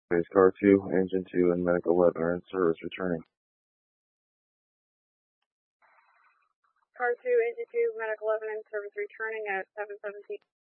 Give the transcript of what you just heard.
Base Car 2, Engine 2, and Medical 11 are in service returning. Car 2, Engine 2, Medical 11 in service returning at 717.